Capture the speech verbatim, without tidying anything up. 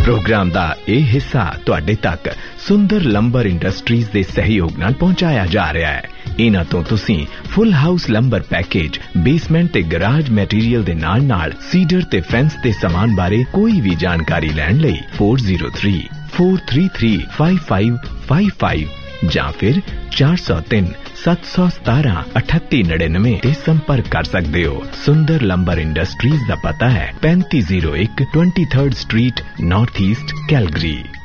Programme दा ये हिस्सा तुहाडे तक सुंदर लंबर इंडस्ट्रीज दे सहयोग नाल पहुंचाया जा रहा है। इन्हां तो तुसीं full house lumbar package, basement ते गराज मैटीरियल दे नाल नाल सीडर ते फेंस दे सामान बारे कोई भी जानकारी लैण लई four zero three four three three five five five five जां फिर चार सौ तीन सत्त सौ सतारा अठत्ती नड़िनवे ते संपर्क कर सकते हो। सुंदर लंबर इंडस्ट्रीज दा पता है पैंती जीरो एक twenty third street, north east, Calgary.